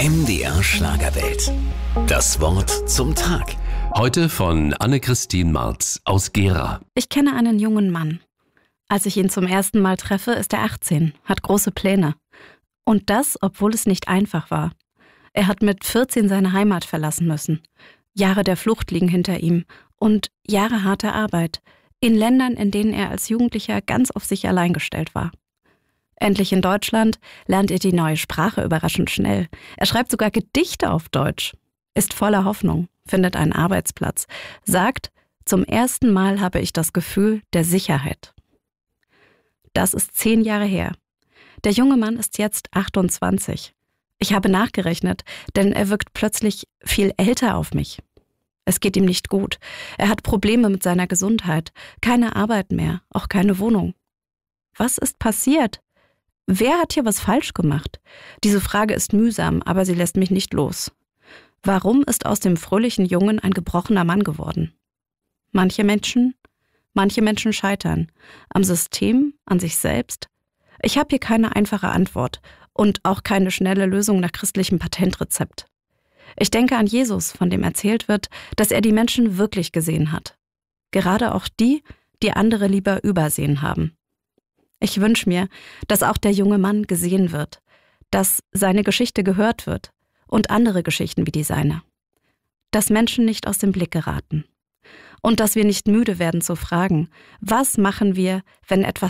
MDR Schlagerwelt. Das Wort zum Tag. Heute von Anne-Christine Marz aus Gera. Ich kenne einen jungen Mann. Als ich ihn zum ersten Mal treffe, ist er 18, hat große Pläne. Und das, obwohl es nicht einfach war. Er hat mit 14 seine Heimat verlassen müssen. Jahre der Flucht liegen hinter ihm und Jahre harter Arbeit. In Ländern, in denen er als Jugendlicher ganz auf sich allein gestellt war. Endlich in Deutschland lernt er die neue Sprache überraschend schnell. Er schreibt sogar Gedichte auf Deutsch. Ist voller Hoffnung, findet einen Arbeitsplatz. Sagt, zum ersten Mal habe ich das Gefühl der Sicherheit. Das ist 10 Jahre her. Der junge Mann ist jetzt 28. Ich habe nachgerechnet, denn er wirkt plötzlich viel älter auf mich. Es geht ihm nicht gut. Er hat Probleme mit seiner Gesundheit. Keine Arbeit mehr, auch keine Wohnung. Was ist passiert? Wer hat hier was falsch gemacht? Diese Frage ist mühsam, aber sie lässt mich nicht los. Warum ist aus dem fröhlichen Jungen ein gebrochener Mann geworden? Manche Menschen scheitern. Am System, an sich selbst. Ich habe hier keine einfache Antwort und auch keine schnelle Lösung nach christlichem Patentrezept. Ich denke an Jesus, von dem erzählt wird, dass er die Menschen wirklich gesehen hat. Gerade auch die, die andere lieber übersehen haben. Ich wünsche mir, dass auch der junge Mann gesehen wird, dass seine Geschichte gehört wird und andere Geschichten wie die seine. Dass Menschen nicht aus dem Blick geraten. Und dass wir nicht müde werden zu fragen, was machen wir, wenn etwas